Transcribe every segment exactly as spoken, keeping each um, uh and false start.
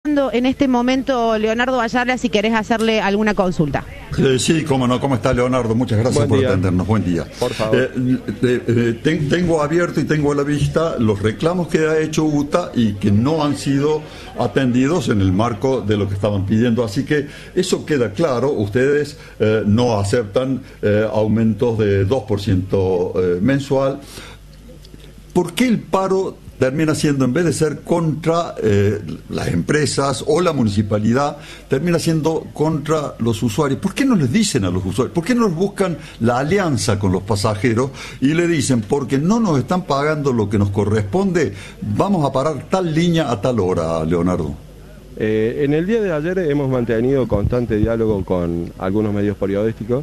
En este momento, Leonardo Vallarla, si querés hacerle alguna consulta. Eh, sí, cómo no, ¿cómo está Leonardo? Muchas gracias Buen por día. atendernos, buen día. Por favor. Eh, eh, eh, ten, tengo abierto y tengo a la vista los reclamos que ha hecho UTA y que no han sido atendidos en el marco de lo que estaban pidiendo, así que eso queda claro, ustedes eh, no aceptan eh, aumentos de dos por ciento eh, mensual. ¿Por qué el paro termina siendo, en vez de ser contra eh, las empresas o la municipalidad, termina siendo contra los usuarios? ¿Por qué no les dicen a los usuarios? ¿Por qué no buscan la alianza con los pasajeros y le dicen, porque no nos están pagando lo que nos corresponde, vamos a parar tal línea a tal hora, Leonardo? Eh, en el día de ayer hemos mantenido constante diálogo con algunos medios periodísticos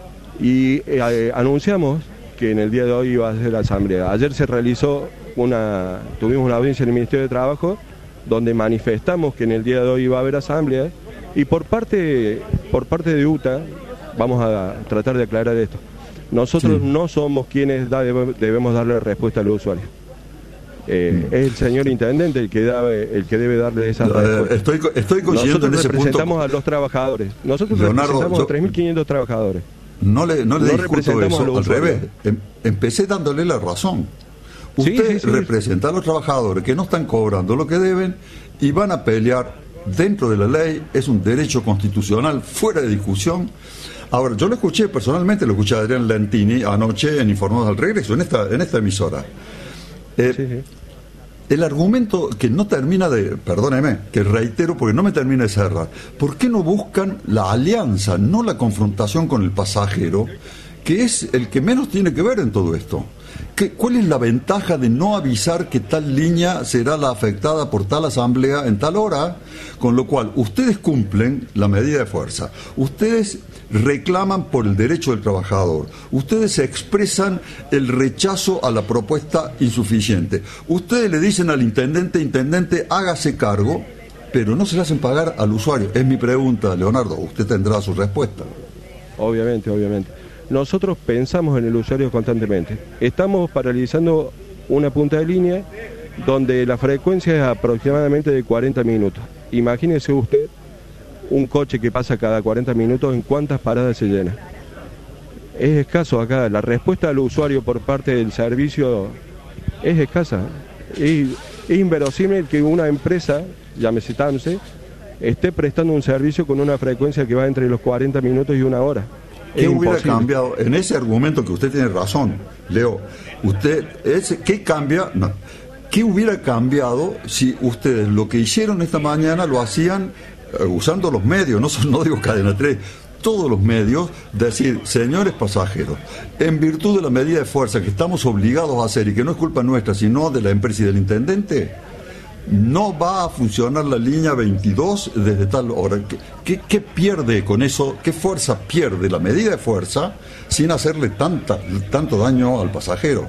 y eh, anunciamos que en el día de hoy iba a ser la asamblea. Ayer se realizó una, tuvimos una audiencia en el Ministerio de Trabajo donde manifestamos que en el día de hoy iba a haber asamblea y por parte, por parte de UTA vamos a tratar de aclarar esto. Nosotros sí. no somos quienes da, debemos darle respuesta a los usuarios. Eh, es el señor intendente el que, da, el que debe darle esa respuesta. Estoy, estoy coincidiendo en ese punto. Nosotros representamos a los trabajadores. Nosotros Leonardo, representamos yo... a tres mil quinientos trabajadores. No le, no le no discuto eso, al revés. Em, empecé dándole la razón. Usted sí, sí, sí. representa a los trabajadores que no están cobrando lo que deben y van a pelear dentro de la ley, es un derecho constitucional fuera de discusión. Ahora, yo lo escuché personalmente, lo escuché a Adrián Lentini anoche en Informados al Regreso, en esta, en esta emisora. Eh, sí, sí. El argumento que no termina de, perdóneme, que reitero porque no me termina de cerrar, ¿por qué no buscan la alianza, no la confrontación con el pasajero, que es el que menos tiene que ver en todo esto? ¿Qué, ¿Cuál es la ventaja de no avisar que tal línea será la afectada por tal asamblea en tal hora? Con lo cual, ustedes cumplen la medida de fuerza, ustedes reclaman por el derecho del trabajador, ustedes expresan el rechazo a la propuesta insuficiente, ustedes le dicen al intendente, intendente, hágase cargo, pero no se le hacen pagar al usuario. Es mi pregunta, Leonardo, usted tendrá su respuesta. Obviamente, obviamente. Nosotros pensamos en el usuario constantemente. Estamos paralizando una punta de línea donde la frecuencia es aproximadamente de cuarenta minutos. Imagínese usted un coche que pasa cada cuarenta minutos, ¿en cuántas paradas se llena? Es escaso acá. La respuesta al usuario por parte del servicio es escasa. Es, es inverosímil que una empresa, llámese TAMSE, esté prestando un servicio con una frecuencia que va entre los cuarenta minutos y una hora. ¿Qué hubiera cambiado en ese argumento que usted tiene razón, Leo? Usted, ese, ¿qué cambia? No. ¿Qué hubiera cambiado si ustedes lo que hicieron esta mañana lo hacían eh, usando los medios? No, no digo Cadena tres, todos los medios, decir, señores pasajeros, en virtud de la medida de fuerza que estamos obligados a hacer y que no es culpa nuestra, sino de la empresa y del intendente, no va a funcionar la línea veintidós desde tal hora. ¿Qué, qué, qué pierde con eso? ¿Qué fuerza pierde la medida de fuerza sin hacerle tanta, tanto daño al pasajero?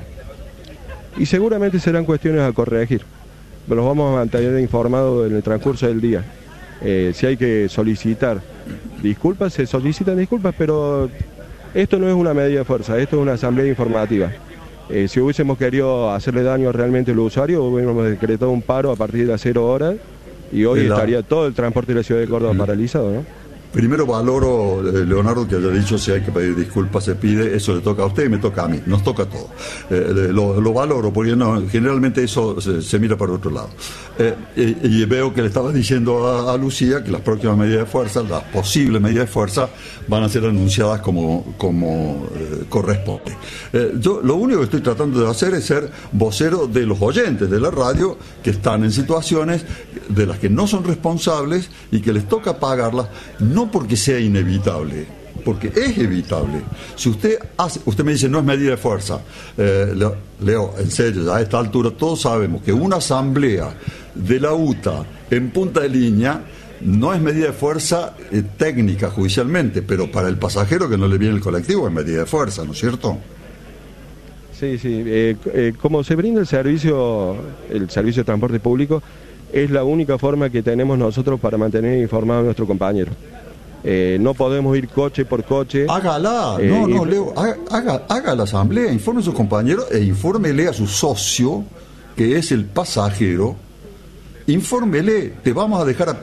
Y seguramente serán cuestiones a corregir. Los vamos a mantener informados en el transcurso del día. Eh, si hay que solicitar disculpas, se solicitan disculpas, pero esto no es una medida de fuerza, esto es una asamblea informativa. Eh, si hubiésemos querido hacerle daño realmente al usuario, hubiéramos decretado un paro a partir de las cero horas y hoy la... estaría todo el transporte de la ciudad de Córdoba paralizado, ¿no? Primero valoro, eh, Leonardo, que haya dicho si hay que pedir disculpas, se pide, eso le toca a usted y me toca a mí, nos toca a todos. Eh, lo, lo valoro porque no, generalmente eso se, se mira para otro lado. Eh, y, y veo que le estaba diciendo a, a Lucía que las próximas medidas de fuerza, las posibles medidas de fuerza, van a ser anunciadas como, como eh, corresponde. Eh, yo lo único que estoy tratando de hacer es ser vocero de los oyentes de la radio que están en situaciones de las que no son responsables y que les toca pagarlas, no porque sea inevitable, porque es evitable. Si usted hace, usted me dice no es medida de fuerza, eh, Leo, Leo, en serio, ya a esta altura todos sabemos que una asamblea de la UTA en punta de línea no es medida de fuerza eh, técnica judicialmente, pero para el pasajero que no le viene el colectivo es medida de fuerza, ¿no es cierto? Sí, sí. Eh, eh, como se brinda el servicio, el servicio de transporte público, es la única forma que tenemos nosotros para mantener informado a nuestro compañero. Eh, no podemos ir coche por coche. Hágala, eh, no, no, y... Leo, haga, haga, haga la asamblea, informe a sus compañeros e infórmele a su socio, que es el pasajero, infórmele, te vamos a dejar a